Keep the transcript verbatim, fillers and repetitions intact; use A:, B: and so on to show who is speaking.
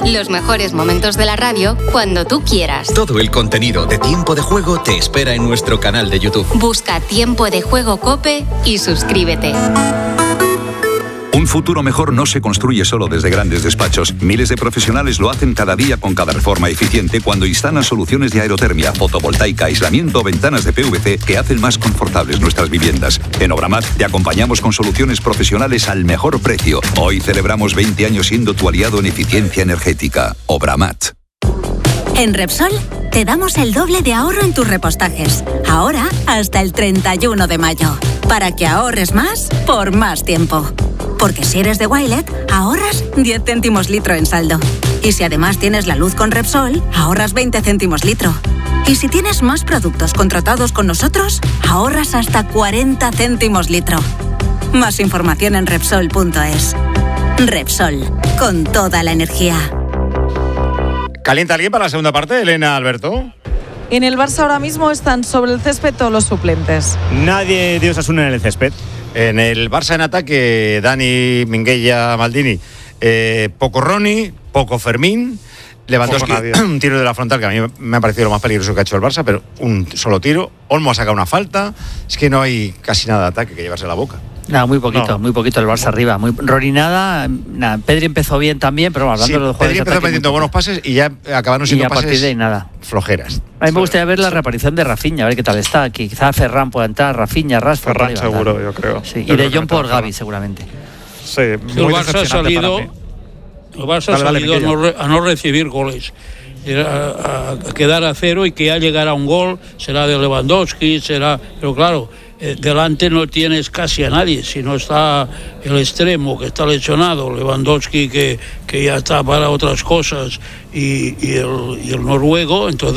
A: Los mejores momentos de la radio cuando tú quieras.
B: Todo el contenido de Tiempo de Juego te espera en nuestro canal de YouTube.
A: Busca Tiempo de Juego COPE y suscríbete.
C: Un futuro mejor no se construye solo desde grandes despachos. Miles de profesionales lo hacen cada día con cada reforma eficiente cuando instalan soluciones de aerotermia, fotovoltaica, aislamiento o ventanas de P V C que hacen más confortables nuestras viviendas. En Obramat te acompañamos con soluciones profesionales al mejor precio. Hoy celebramos veinte años siendo tu aliado en eficiencia energética. Obramat.
D: En Repsol te damos el doble de ahorro en tus repostajes. Ahora hasta el treinta y uno de mayo. Para que ahorres más por más tiempo. Porque si eres de Wilet, ahorras diez céntimos litro en saldo. Y si además tienes la luz con Repsol, ahorras veinte céntimos litro. Y si tienes más productos contratados con nosotros, ahorras hasta cuarenta céntimos litro. Más información en Repsol punto es. Repsol, con toda la energía.
E: ¿Calienta alguien para la segunda parte, Elena, Alberto?
F: En el Barça ahora mismo están sobre el césped todos los suplentes.
G: Nadie de Osasuna en el césped.
E: En el Barça en ataque, Dani, Minguella, Maldini, eh, poco Ronnie, poco Fermín, Lewandowski, un tiro de la frontal que a mí me ha parecido lo más peligroso que ha hecho el Barça, pero un solo tiro. Olmo ha sacado una falta, es que no hay casi nada de ataque que llevarse la boca.
H: Nada, muy poquito,
E: no.
H: muy poquito el Barça arriba. Muy, Rory nada, nada. Pedri empezó bien también, pero hablando
E: Sí,
H: de los jugadores
E: Pedri empezó metiendo buenos pases y ya acabaron siendo
H: y a
E: pases
H: partir de ahí nada.
E: flojeras.
H: A mí me gustaría ver la reaparición de Rafinha, a ver qué tal está. Que quizá Ferran pueda entrar, Rafinha, Rashford.
I: Ferran seguro, yo creo.
H: Sí,
I: yo
H: y de
I: creo
H: Jong por
I: Ferran.
H: Gavi seguramente.
I: Sí,
J: el Barça ha salido, el Barça
I: Dale,
J: ha
I: dale,
J: salido a, no
I: Miquella.
J: re, a no recibir goles. A, a quedar a cero y que ya llegará un gol, será de Lewandowski, será, pero claro, eh, delante no tienes casi a nadie, si no está el extremo que está lesionado, Lewandowski que, que ya está para otras cosas y, y, el, y el noruego, entonces